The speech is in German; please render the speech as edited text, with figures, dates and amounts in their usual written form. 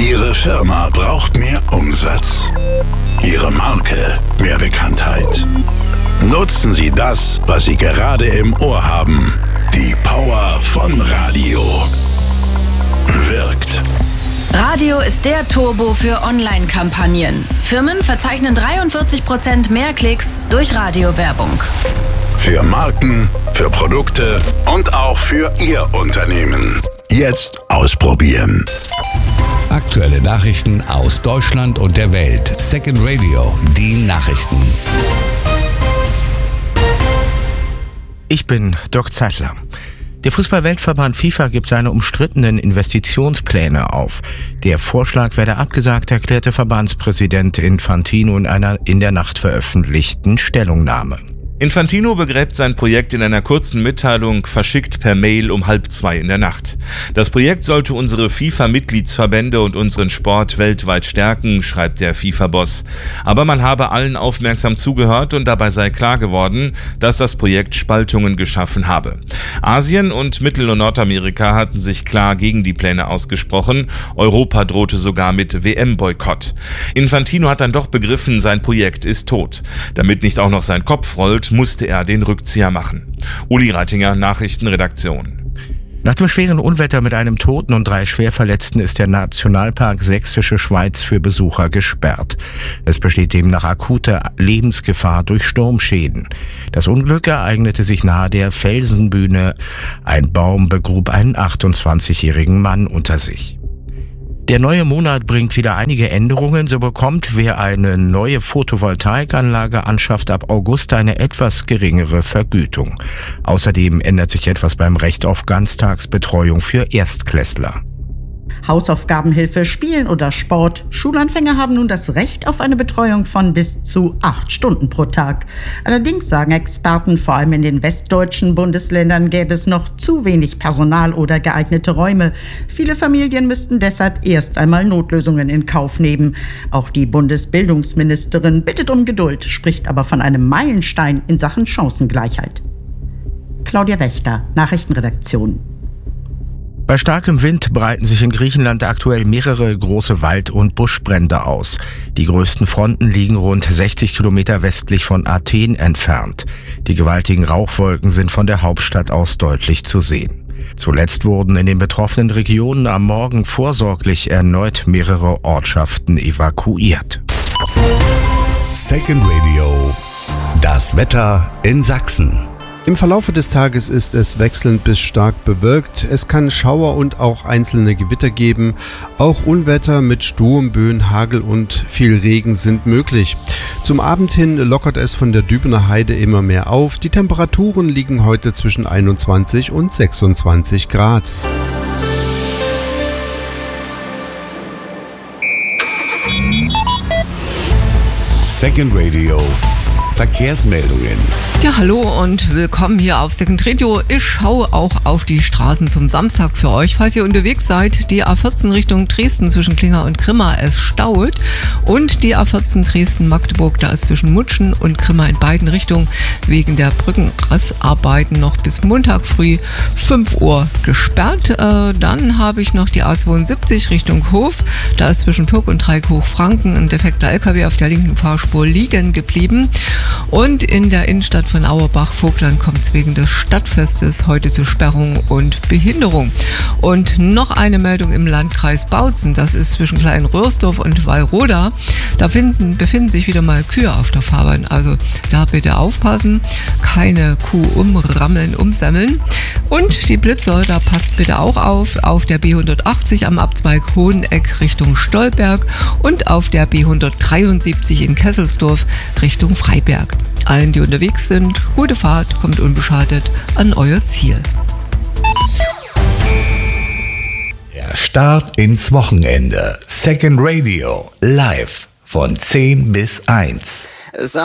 Ihre Firma braucht mehr Umsatz. Ihre Marke mehr Bekanntheit. Nutzen Sie das, was Sie gerade im Ohr haben. Die Power von Radio. Wirkt. Radio ist der Turbo für Online-Kampagnen. Firmen verzeichnen 43% mehr Klicks durch Radiowerbung. Für Marken, für Produkte und auch für Ihr Unternehmen. Jetzt ausprobieren. Aktuelle Nachrichten aus Deutschland und der Welt. Second Radio, die Nachrichten. Ich bin Dirk Zeitler. Der Fußball-Weltverband FIFA gibt seine umstrittenen Investitionspläne auf. Der Vorschlag werde abgesagt, erklärte Verbandspräsident Infantino in einer in der Nacht veröffentlichten Stellungnahme. Infantino begräbt sein Projekt in einer kurzen Mitteilung, verschickt per Mail um 1:30 in der Nacht. Das Projekt sollte unsere FIFA-Mitgliedsverbände und unseren Sport weltweit stärken, schreibt der FIFA-Boss. Aber man habe allen aufmerksam zugehört und dabei sei klar geworden, dass das Projekt Spaltungen geschaffen habe. Asien und Mittel- und Nordamerika hatten sich klar gegen die Pläne ausgesprochen. Europa drohte sogar mit WM-Boykott. Infantino hat dann doch begriffen, sein Projekt ist tot. Damit nicht auch noch sein Kopf rollt, musste er den Rückzieher machen. Uli Reitinger, Nachrichtenredaktion. Nach dem schweren Unwetter mit einem Toten und 3 Schwerverletzten ist der Nationalpark Sächsische Schweiz für Besucher gesperrt. Es besteht demnach akute Lebensgefahr durch Sturmschäden. Das Unglück ereignete sich nahe der Felsenbühne. Ein Baum begrub einen 28-jährigen Mann unter sich. Der neue Monat bringt wieder einige Änderungen. So bekommt, wer eine neue Photovoltaikanlage anschafft, ab August eine etwas geringere Vergütung. Außerdem ändert sich etwas beim Recht auf Ganztagsbetreuung für Erstklässler. Hausaufgabenhilfe, Spielen oder Sport. Schulanfänger haben nun das Recht auf eine Betreuung von bis zu 8 Stunden pro Tag. Allerdings sagen Experten, vor allem in den westdeutschen Bundesländern gäbe es noch zu wenig Personal oder geeignete Räume. Viele Familien müssten deshalb erst einmal Notlösungen in Kauf nehmen. Auch die Bundesbildungsministerin bittet um Geduld, spricht aber von einem Meilenstein in Sachen Chancengleichheit. Claudia Wächter, Nachrichtenredaktion. Bei starkem Wind breiten sich in Griechenland aktuell mehrere große Wald- und Buschbrände aus. Die größten Fronten liegen rund 60 Kilometer westlich von Athen entfernt. Die gewaltigen Rauchwolken sind von der Hauptstadt aus deutlich zu sehen. Zuletzt wurden in den betroffenen Regionen am Morgen vorsorglich erneut mehrere Ortschaften evakuiert. Second Radio, das Wetter in Sachsen. Im Verlaufe des Tages ist es wechselnd bis stark bewölkt. Es kann Schauer und auch einzelne Gewitter geben. Auch Unwetter mit Sturmböen, Hagel und viel Regen sind möglich. Zum Abend hin lockert es von der Dübener Heide immer mehr auf. Die Temperaturen liegen heute zwischen 21 und 26 Grad. Second Radio. Verkehrsmeldungen. Ja, hallo und willkommen hier auf Second Radio. Ich schaue auch auf die Straßen zum Samstag für euch. Falls ihr unterwegs seid, die A14 Richtung Dresden zwischen Klinger und Grimma, es staut. Und die A14 Dresden-Magdeburg, da ist zwischen Mutschen und Grimma in beiden Richtungen wegen der Brückenrassarbeiten noch bis Montag früh 5 Uhr gesperrt. Dann habe ich noch die A72 Richtung Hof. Da ist zwischen Pirk und Dreieck-Hochfranken ein defekter LKW auf der linken Fahrspur liegen geblieben. Und in der Innenstadt von Auerbach-Vogtland kommt es wegen des Stadtfestes heute zu Sperrung und Behinderung. Und noch eine Meldung im Landkreis Bautzen, das ist zwischen Kleinröhrsdorf und Wallroda. Da befinden sich wieder mal Kühe auf der Fahrbahn, also da bitte aufpassen, keine Kuh umrammeln, umsammeln. Und die Blitzer, da passt bitte auch auf der B180 am Abzweig Hoheneck Richtung Stolberg und auf der B173 in Kesselsdorf Richtung Freiberg. Allen, die unterwegs sind, gute Fahrt, kommt unbeschadet an euer Ziel. Der Start ins Wochenende. Second Radio, live von 10 bis 1.